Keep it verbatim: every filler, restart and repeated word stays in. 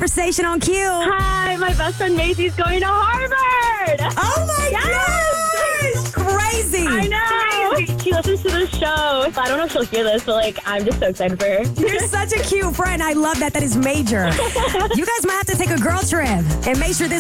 conversation on Q. Hi, my best friend Maisie's going to Harvard. Oh my Yes! gosh! Crazy. I know. She listens to the show. I don't know if she'll hear this, but like, I'm just so excited for her. You're such a cute friend. I love that. That is major. You guys might have to take a girl trip and make sure this